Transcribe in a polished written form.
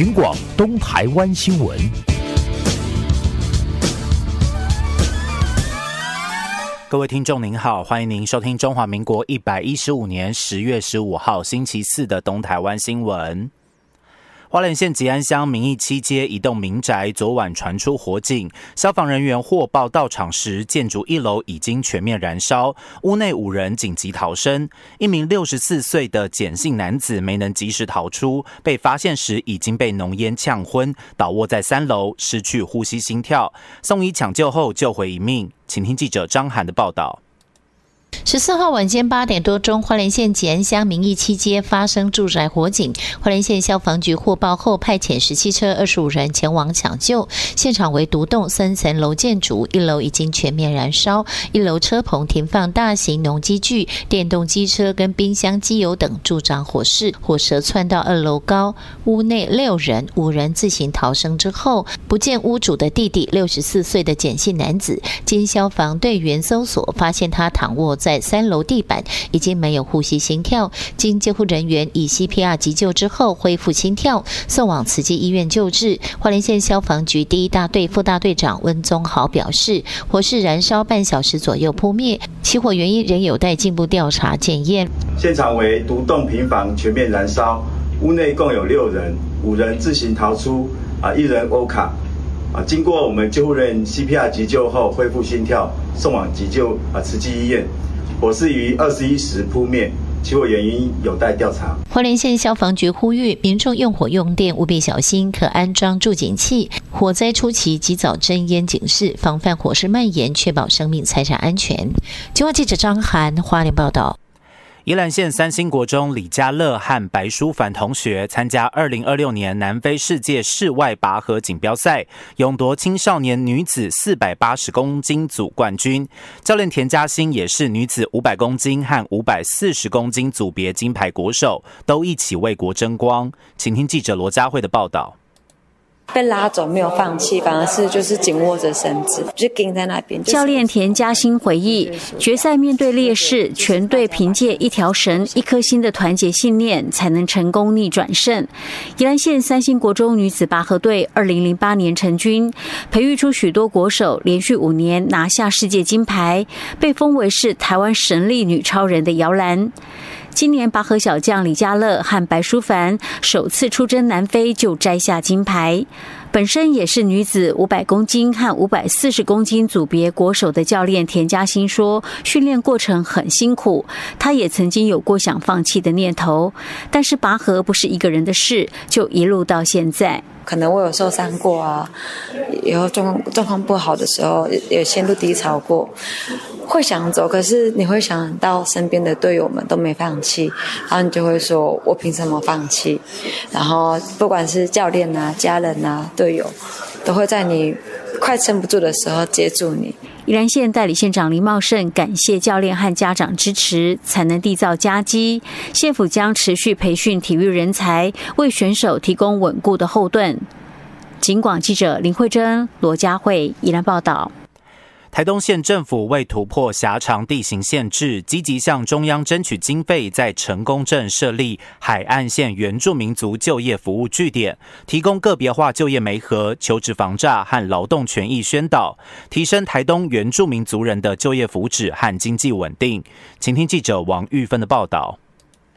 警广东台湾新闻。 各位听众您好，欢迎您收听中华民国115年10月15号星期四的东台湾新闻。花莲县吉安乡民义7街一栋民宅昨晚传出火警，消防人员获报到场时，建筑1楼已经全面燃烧，屋内5人紧急逃生。一名64岁的简姓男子没能及时逃出，被发现时已经被浓烟呛昏，倒卧在3楼，失去呼吸心跳，送医抢救后救回一命。请听记者张涵的报道。 14号晚间8点多钟，花莲县吉安乡民义7街发生住宅火警，花莲县消防局获报后派遣17车25人前往抢救。现场为独栋3层楼建筑，1楼已经全面燃烧，1楼车棚停放大型农机具、电动机车跟冰箱、机油等助长火势。火舌窜到2楼高，屋内6人，5人自行逃生之后，不见屋主的弟弟64岁的简姓男子，经消防队员搜索，发现他躺卧在3楼地板，已经没有呼吸心跳，经救护人员以 CPR 急救之后恢复心跳，送往慈济医院救治。花莲县消防局第1大队副大队长温宗豪表示，火势燃烧半小时左右扑灭，起火原因仍有待进一步调查检验。 现场为独栋平房全面燃烧，屋内共有6人，5人自行逃出，1人欧卡。经过我们救护人员 CPR 急救后恢复心跳，送往急救慈济医院。火势于21时扑灭，起火原因有待调查。 花莲县消防局呼吁民众用火用电务必小心，可安装助警器，火灾初期及早侦烟警示，防范火势蔓延，确保生命财产安全。警广记者张涵花莲报道。 宜兰县三星国中李家乐和白淑凡同学参加2026年南非世界室外拔河锦标赛，勇夺青少年女子480公斤组冠军。教练田嘉欣也是女子500公斤和540公斤组别金牌国手，都一起为国争光。请听记者罗佳慧的报道。 被拉走没有放弃，反而是就是紧握着绳子，就盯在那边。 教练田嘉欣回忆，决赛面对劣势，全队凭借一条绳、一颗心的团结信念，才能成功逆转胜。宜兰县三星国中女子拔河队2008年成军，培育出许多国手，连续5年拿下世界金牌，被封为是台湾神力女超人的摇篮。今年拔河小将李家乐和白淑凡首次出征南非就摘下金牌。本身也是女子500公斤和540公斤组别国手的教练田嘉欣说，训练过程很辛苦，她也曾经有过想放弃的念头，但是拔河不是一个人的事，就一路到现在。 可能我有受伤过啊，以后状况不好的时候也陷入低潮过，会想走，可是你会想到身边的队友们都没放弃，然后你就会说我凭什么放弃？然后不管是教练啊、家人啊、队友，都会在你快撑不住的时候接住你。 宜兰县代理县长林茂盛感谢教练和家长支持，才能缔造佳绩。县府将持续培训体育人才，为选手提供稳固的后盾。警广记者林慧珍、罗佳慧宜兰报道。 台东县政府为突破狭长地形限制，积极向中央争取经费，在成功镇设立海岸线原住民族就业服务据点，提供个别化就业媒合、求职防诈和劳动权益宣导，提升台东原住民族人的就业福祉和经济稳定。请听记者王玉芬的报道。